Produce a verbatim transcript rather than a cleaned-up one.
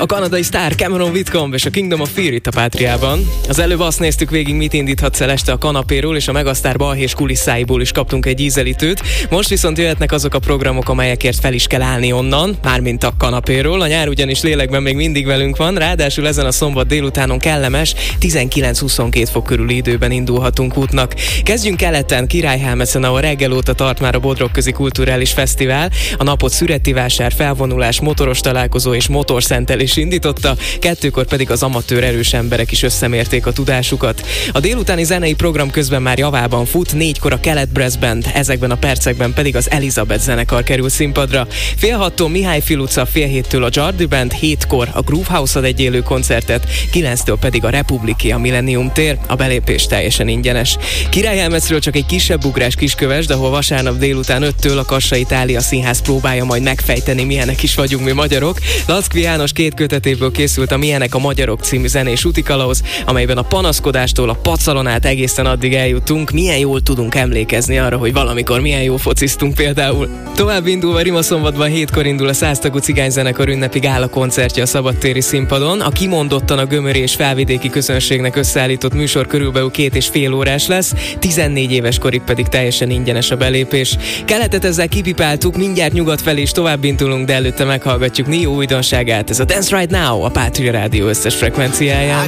A kanadai sztár Cameron Whitcomb és a Kingdom of Fear itt a Pátriában. Az előbb azt néztük végig, mit indíthatsz el este a kanapéról, és a megasztár balhés kulisszáiból is kaptunk egy ízelítőt. Most viszont jöhetnek azok a programok, amelyekért fel is kell állni onnan, mármint a kanapéról. A nyár ugyanis lélekben még mindig velünk van, ráadásul ezen a szombat délutánon kellemes, tizenkilenc-huszonkét fok körüli időben indulhatunk útnak. Kezdjünk keleten, Királyhámecen, ahol reggel óta tart már a Bodrogközi Kulturális Fesztivál. A napot szüretivásár, felvonulás, motoros találkozó és motorszentelés indította, kettőkor pedig az amatőr erős emberek is összemérték a tudásukat. A délutáni zenei program közben már javában fut, négykor a Kelet Brass Band, ezekben a percekben pedig az Elizabeth zenekar kerül színpadra. Fél hattól Mihály Fil utca, fél héttől a Jardi Band, hétkor a Groove House ad egy élő koncertet, kilenctől pedig a Republiki a Millennium tér, a belépés teljesen ingyenes. Királyhámecről csak egy kisebb ugrás Kiskövesd, ahol vasárnap délután öttől a Kassa Itália Színház próbálja majd megfejteni, milyenek is vagyunk mi magyarok. Lackvi János két kötetéből készült a Milyenek a magyarok című zenés útikalauz, amelyben a panaszkodástól a pacalon át egészen addig eljutunk, milyen jól tudunk emlékezni arra, hogy valamikor milyen jó fociztunk például. Tovább indulva Rimaszombatban hétkor indul a száztagú cigányzenekar ünnepi gála koncertje a szabadtéri színpadon. A kimondottan a gömöri és felvidéki közönségnek összeállított műsor körülbelül két és fél órás lesz, tizennégy éves korig pedig teljesen ingyenes a belépés. Keletet ezzel kipipáltuk, mindjárt nyugat felé is tovább indulunk, de előtte meghallgatjuk Nio újdonságát. Ez a Dance Right Now a Pátria Rádió összes frekvenciáján.